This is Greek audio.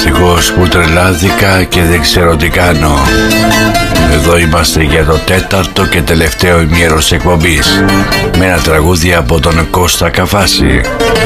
Δυστυχώς που τρελάθηκα και δεν ξέρω τι κάνω. Εδώ είμαστε για το τέταρτο και τελευταίο ημίωρος εκπομπής, με ένα τραγούδι από τον Κώστα Καβάση.